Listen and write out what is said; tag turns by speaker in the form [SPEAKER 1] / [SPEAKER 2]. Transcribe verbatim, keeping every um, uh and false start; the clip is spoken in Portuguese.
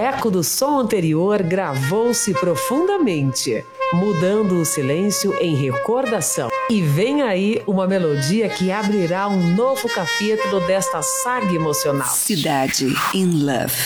[SPEAKER 1] eco do som anterior gravou-se profundamente, mudando o silêncio em recordação. E vem aí uma melodia que abrirá um novo capítulo desta saga emocional.
[SPEAKER 2] Cidade in Love.